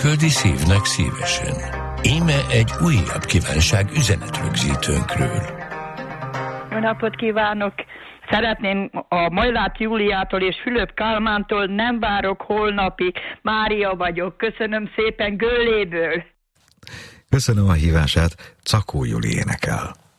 Küldi szívnek szívesen. Íme egy újabb kívánság üzenetrögzítőnkről. Jó napot kívánok! Szeretném a Majlát Júliától és Fülöp Kálmántól, nem várok holnapig. Mária vagyok. Köszönöm szépen, Gölléből. Köszönöm a hívását, Cakó Juli énekel.